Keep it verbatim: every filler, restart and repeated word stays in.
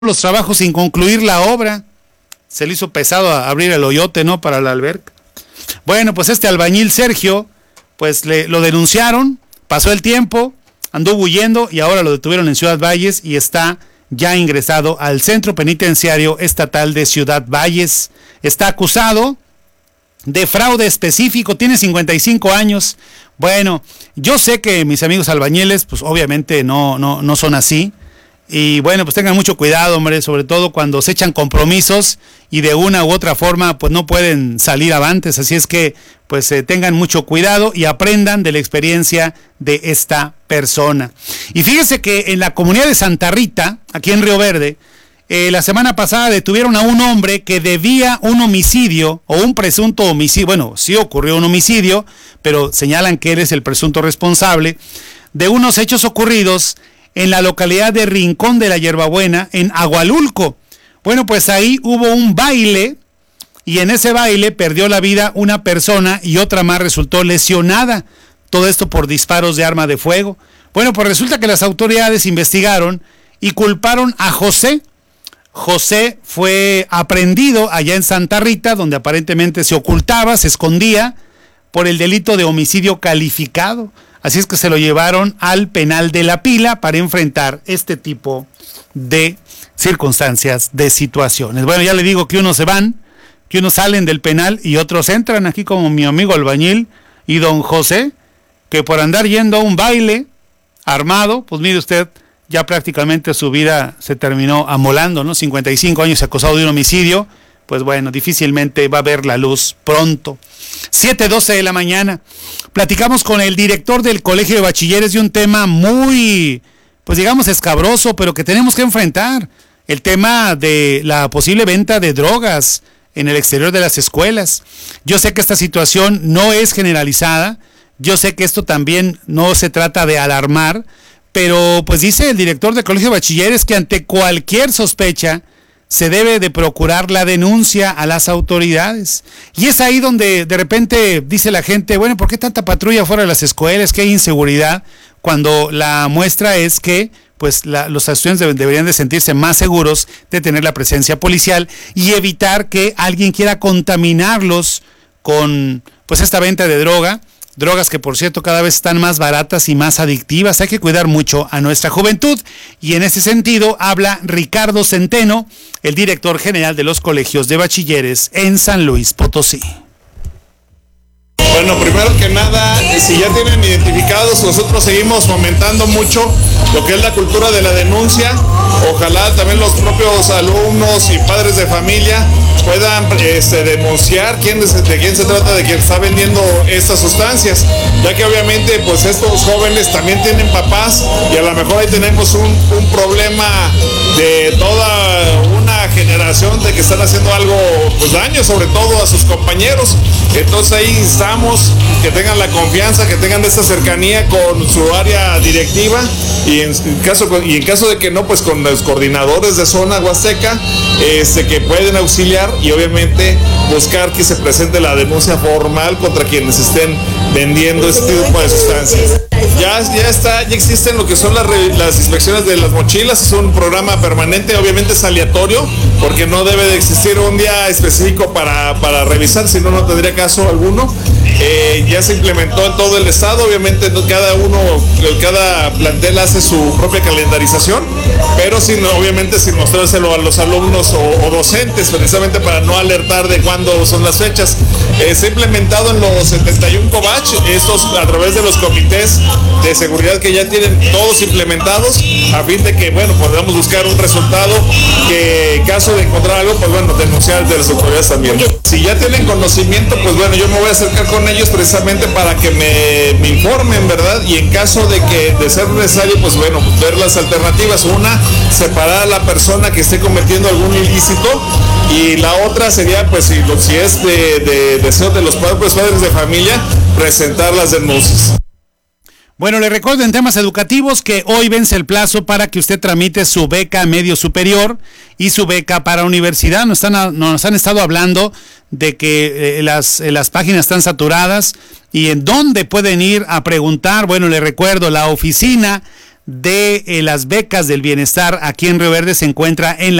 los trabajos sin concluir la obra. Se le hizo pesado abrir el hoyote, ¿no?, para la alberca. Bueno, pues este albañil Sergio, pues le, lo denunciaron, pasó el tiempo, anduvo huyendo y ahora lo detuvieron en Ciudad Valles y está ya ingresado al Centro Penitenciario Estatal de Ciudad Valles. Está acusado de fraude específico, tiene cincuenta y cinco años. Bueno, yo sé que mis amigos albañiles, pues obviamente no, no, no son así. Y bueno, pues tengan mucho cuidado, hombre, sobre todo cuando se echan compromisos y de una u otra forma pues no pueden salir avantes. Así es que pues eh, tengan mucho cuidado y aprendan de la experiencia de esta persona. Y fíjese que en la comunidad de Santa Rita, aquí en Río Verde, eh, la semana pasada detuvieron a un hombre que debía un homicidio o un presunto homicidio. Bueno, sí ocurrió un homicidio, pero señalan que él es el presunto responsable de unos hechos ocurridos en la localidad de Rincón de la Hierbabuena, en Agualulco. Bueno, pues ahí hubo un baile y en ese baile perdió la vida una persona y otra más resultó lesionada. Todo esto por disparos de arma de fuego. Bueno, pues resulta que las autoridades investigaron y culparon a José. José fue aprehendido allá en Santa Rita, donde aparentemente se ocultaba, se escondía, por el delito de homicidio calificado. Así es que se lo llevaron al penal de La Pila para enfrentar este tipo de circunstancias, de situaciones. Bueno, ya le digo que unos se van, que unos salen del penal y otros entran, aquí como mi amigo albañil y don José, que por andar yendo a un baile armado, pues mire usted, ya prácticamente su vida se terminó amolando, ¿no? cincuenta y cinco años acusado de un homicidio, pues bueno, difícilmente va a ver la luz pronto. siete doce de la mañana. Platicamos con el director del Colegio de Bachilleres de un tema muy, pues digamos, escabroso, pero que tenemos que enfrentar. El tema de la posible venta de drogas en el exterior de las escuelas. Yo sé que esta situación no es generalizada. Yo sé que esto también no se trata de alarmar, pero pues dice el director del Colegio de Bachilleres que ante cualquier sospecha se debe de procurar la denuncia a las autoridades. Y es ahí donde de repente dice la gente, bueno, ¿por qué tanta patrulla fuera de las escuelas? ¿Qué hay inseguridad? Cuando la muestra es que pues la, los estudiantes deberían de sentirse más seguros de tener la presencia policial y evitar que alguien quiera contaminarlos con pues esta venta de droga. Drogas que, por cierto, cada vez están más baratas y más adictivas. Hay que cuidar mucho a nuestra juventud. Y en ese sentido habla Ricardo Centeno, el director general de los colegios de bachilleres en San Luis Potosí. Bueno, primero que nada, si ya tienen identificados, nosotros seguimos fomentando mucho lo que es la cultura de la denuncia. Ojalá también los propios alumnos y padres de familia puedan este, denunciar quién, de quién se trata, de quién está vendiendo estas sustancias, ya que obviamente pues estos jóvenes también tienen papás y a lo mejor ahí tenemos un, un problema de toda una generación de que están haciendo algo, pues daño sobre todo a sus compañeros. Entonces ahí estamos, que tengan la confianza, que tengan esa cercanía con su área directiva y en caso, y en caso de que no, pues con los coordinadores de zona huasteca, este, que pueden auxiliar y obviamente buscar que se presente la denuncia formal contra quienes estén vendiendo este tipo de sustancias. Ya, ya está, ya existen lo que son las, las inspecciones de las mochilas, es un programa permanente, obviamente es aleatorio, porque no debe de existir un día específico para, para revisar, si no, no tendría caso alguno. Eh, ya se implementó en todo el estado, obviamente cada uno, cada plantel hace su propia calendarización, pero sin, obviamente sin mostrárselo a los alumnos o, o docentes, precisamente para no alertar de cuándo son las fechas. Eh, se ha implementado en los setenta y uno Covach, estos a través de los comités de seguridad que ya tienen todos implementados, a fin de que, bueno, podamos buscar un resultado que en caso de encontrar algo, pues bueno, denunciar de las autoridades también. Si ya tienen conocimiento, pues bueno, yo me voy a acercar con ellos precisamente para que me, me informen, ¿verdad? Y en caso de que de ser necesario, pues bueno, ver las alternativas. Una, separar a la persona que esté cometiendo algún ilícito, y la otra sería, pues si, si es de, de deseo de los propios padres de familia, presentar las denuncias. Bueno, le recuerdo en temas educativos que hoy vence el plazo para que usted tramite su beca medio superior y su beca para universidad. Nos, están, nos han estado hablando de que eh, las, eh, las páginas están saturadas y en dónde pueden ir a preguntar. Bueno, le recuerdo, la oficina de eh, las becas del bienestar aquí en Río Verde se encuentra en la